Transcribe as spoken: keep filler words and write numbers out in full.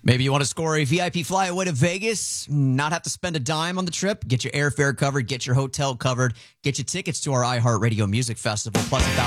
Maybe you want to score a V I P flyaway to Vegas, not have to spend a dime on the trip, get your airfare covered, get your hotel covered, get your tickets to our iHeartRadio Music Festival, plus a thousand